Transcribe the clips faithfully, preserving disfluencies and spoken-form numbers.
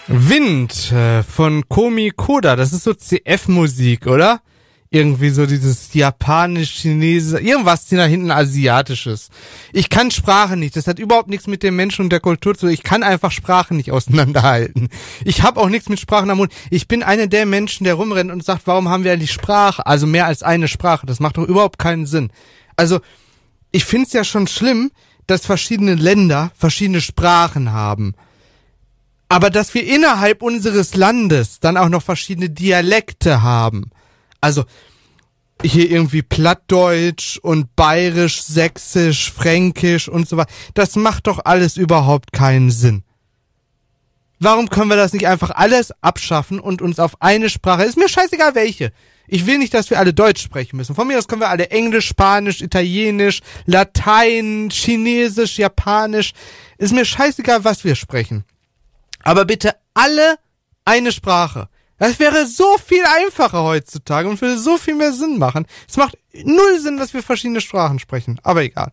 Wind äh, von Komi Koda, das ist so C F-Musik, oder? Irgendwie so dieses japanisch, Chinesisch, irgendwas da hinten Asiatisches. Ich kann Sprache nicht, das hat überhaupt nichts mit dem Menschen und der Kultur zu tun. Ich kann einfach Sprache nicht auseinanderhalten. Ich habe auch nichts mit Sprachen am Mund. Ich bin einer der Menschen, der rumrennt und sagt, warum haben wir eigentlich Sprache? Also mehr als eine Sprache, das macht doch überhaupt keinen Sinn. Also, ich find's ja schon schlimm, dass verschiedene Länder verschiedene Sprachen haben. Aber dass wir innerhalb unseres Landes dann auch noch verschiedene Dialekte haben. Also hier irgendwie Plattdeutsch und Bayerisch, Sächsisch, Fränkisch und so weiter. Das macht doch alles überhaupt keinen Sinn. Warum können wir das nicht einfach alles abschaffen und uns auf eine Sprache... Ist mir scheißegal welche. Ich will nicht, dass wir alle Deutsch sprechen müssen. Von mir aus können wir alle Englisch, Spanisch, Italienisch, Latein, Chinesisch, Japanisch. Ist mir scheißegal, was wir sprechen. Aber bitte alle eine Sprache. Das wäre so viel einfacher heutzutage und würde so viel mehr Sinn machen. Es macht null Sinn, dass wir verschiedene Sprachen sprechen. Aber egal.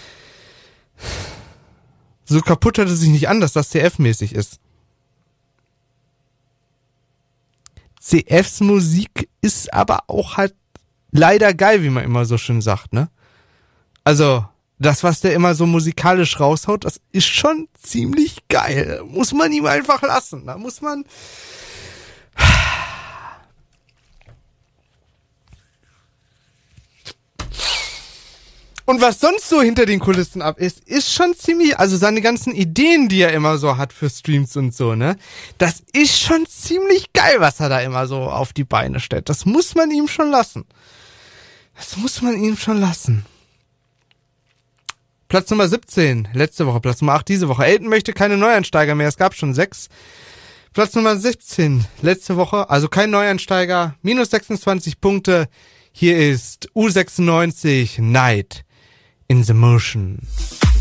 So kaputt hört es sich nicht an, dass das C F-mäßig ist. C Fs Musik ist aber auch halt leider geil, wie man immer so schön sagt, ne? Also, das, was der immer so musikalisch raushaut, das ist schon ziemlich geil. Muss man ihm einfach lassen. Da muss man... Und was sonst so hinter den Kulissen ab ist, ist schon ziemlich, also seine ganzen Ideen, die er immer so hat für Streams und so, ne? Das ist schon ziemlich geil, was er da immer so auf die Beine stellt. Das muss man ihm schon lassen. Das muss man ihm schon lassen. Platz Nummer siebzehn, letzte Woche, Platz Nummer acht diese Woche. Elton möchte keine Neueinsteiger mehr, es gab schon sechs. Platz Nummer sechzehn, letzte Woche, also kein Neueinsteiger, minus sechsundzwanzig Punkte. Hier ist U sechsundneunzig, Night in the Motion.